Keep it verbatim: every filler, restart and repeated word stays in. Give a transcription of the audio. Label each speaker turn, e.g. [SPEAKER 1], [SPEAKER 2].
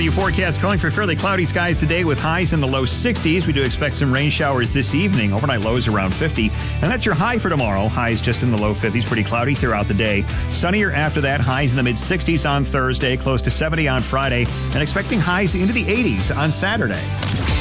[SPEAKER 1] W forecast calling for fairly cloudy skies today with highs in the low sixties. We do expect some rain showers this evening. Overnight lows around fifty. And that's your high for tomorrow. Highs just in the low fifties. Pretty cloudy throughout the day. Sunnier after that. Highs in the mid sixties on Thursday. Close to seventy on Friday. And expecting highs into the eighties on Saturday.